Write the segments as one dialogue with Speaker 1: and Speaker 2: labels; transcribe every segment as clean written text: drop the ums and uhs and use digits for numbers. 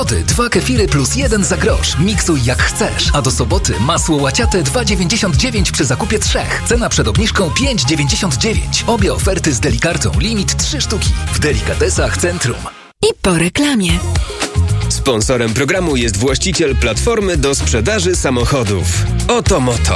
Speaker 1: 2 kefiry plus 1 za grosz. Miksuj jak chcesz. A do soboty masło łaciate 2,99 przy zakupie 3. Cena przed obniżką 5,99. Obie oferty z Delikartą. Limit 3 sztuki. W Delikatesach Centrum.
Speaker 2: I po reklamie.
Speaker 3: Sponsorem programu jest właściciel platformy do sprzedaży samochodów. Oto Moto.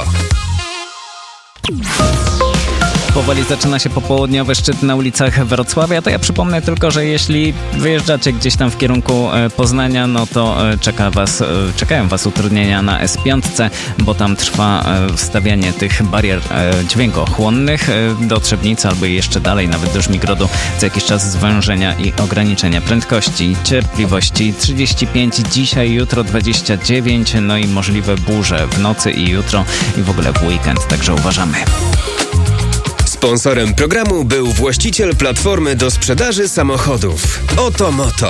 Speaker 4: Powoli zaczyna się popołudniowy szczyt na ulicach Wrocławia, to ja przypomnę tylko, że jeśli wyjeżdżacie gdzieś tam w kierunku Poznania, no to czekają was utrudnienia na S5, bo tam trwa wstawianie tych barier dźwiękochłonnych do Trzebnicy albo jeszcze dalej, nawet do Żmigrodu, co jakiś czas zwężenia i ograniczenia prędkości. Cierpliwości 35 dzisiaj, jutro 29, no i możliwe burze w nocy i jutro i w ogóle w weekend, także uważamy.
Speaker 3: Sponsorem programu był właściciel platformy do sprzedaży samochodów. Oto Moto.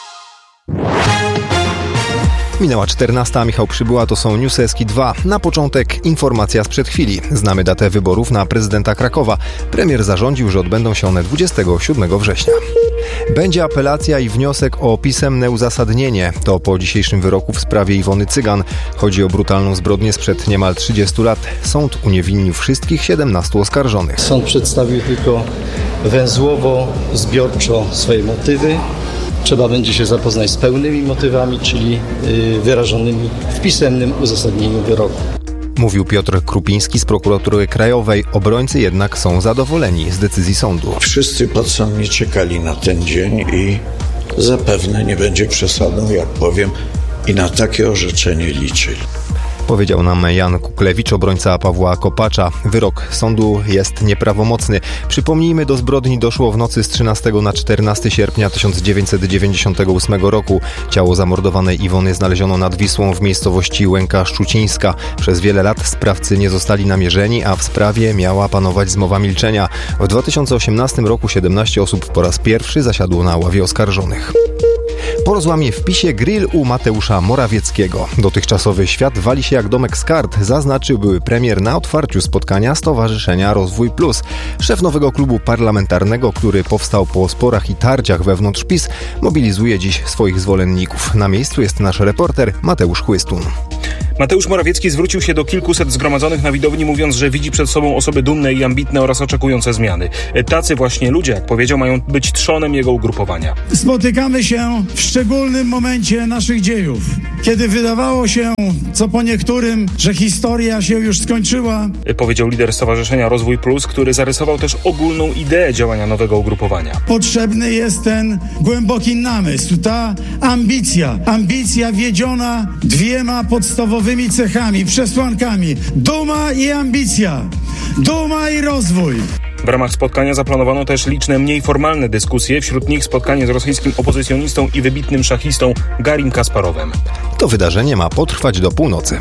Speaker 5: Minęła 14, Michał Przybyła, to są Newsy Eski 2. Na początek informacja sprzed chwili. Znamy datę wyborów na prezydenta Krakowa. Premier zarządził, że odbędą się one 27 września. Będzie apelacja i wniosek o pisemne uzasadnienie. To po dzisiejszym wyroku w sprawie Iwony Cygan. Chodzi o brutalną zbrodnię sprzed niemal 30 lat. Sąd uniewinnił wszystkich 17 oskarżonych.
Speaker 6: Sąd przedstawił tylko węzłowo, zbiorczo swoje motywy. Trzeba będzie się zapoznać z pełnymi motywami, czyli wyrażonymi w pisemnym uzasadnieniu wyroku.
Speaker 5: Mówił Piotr Krupiński z Prokuratury Krajowej. Obrońcy jednak są zadowoleni z decyzji sądu.
Speaker 7: Wszyscy podstępnie czekali na ten dzień i zapewne nie będzie przesadą, jak powiem, i na takie orzeczenie liczyli.
Speaker 5: Powiedział nam Jan Kuklewicz, obrońca Pawła Kopacza. Wyrok sądu jest nieprawomocny. Przypomnijmy, do zbrodni doszło w nocy z 13 na 14 sierpnia 1998 roku. Ciało zamordowanej Iwony znaleziono nad Wisłą w miejscowości Łęka-Szczucińska. Przez wiele lat sprawcy nie zostali namierzeni, a w sprawie miała panować zmowa milczenia. W 2018 roku 17 osób po raz pierwszy zasiadło na ławie oskarżonych. Po rozłamie w PiS-ie grill u Mateusza Morawieckiego. Dotychczasowy świat wali się jak domek z kart, zaznaczył były premier na otwarciu spotkania Stowarzyszenia Rozwój Plus. Szef nowego klubu parlamentarnego, który powstał po sporach i tarciach wewnątrz PiS, mobilizuje dziś swoich zwolenników. Na miejscu jest nasz reporter Mateusz Chłystun.
Speaker 8: Mateusz Morawiecki zwrócił się do kilkuset zgromadzonych na widowni, mówiąc, że widzi przed sobą osoby dumne i ambitne oraz oczekujące zmiany. Tacy właśnie ludzie, jak powiedział, mają być trzonem jego ugrupowania.
Speaker 9: Spotykamy się w szczególnym momencie naszych dziejów, kiedy wydawało się, co po niektórym, że historia się już skończyła.
Speaker 8: Powiedział lider Stowarzyszenia Rozwój Plus, który zarysował też ogólną ideę działania nowego ugrupowania.
Speaker 9: Potrzebny jest ten głęboki namysł, ta ambicja wiedziona dwiema podstawowymi cechami, przesłankami. Duma i ambicja. Duma i rozwój.
Speaker 8: W ramach spotkania zaplanowano też liczne mniej formalne dyskusje, wśród nich spotkanie z rosyjskim opozycjonistą i wybitnym szachistą Garim Kasparowem.
Speaker 5: To wydarzenie ma potrwać do północy.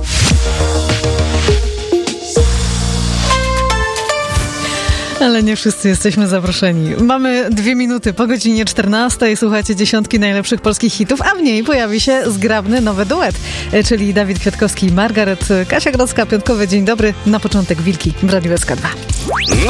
Speaker 10: Ale nie wszyscy jesteśmy zaproszeni. Mamy 2 minuty po godzinie 14. Słuchacie dziesiątki najlepszych polskich hitów, a w niej pojawi się zgrabny nowy duet, czyli Dawid Kwiatkowski i Margaret. Kasia Grodzka, piątkowy Dzień Dobry. Na początek Wilki w Radiu SK 2.